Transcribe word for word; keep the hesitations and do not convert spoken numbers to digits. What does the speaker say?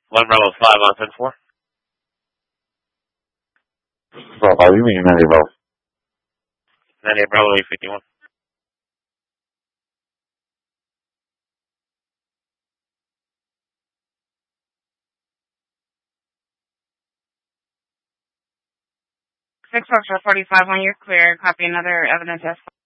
One Bravo five on ten four. Bravo five, you mean ninety Bravo? ninety Bravo eight fifty-one. Six Fox forty-five, when you're clear, copy another evidence.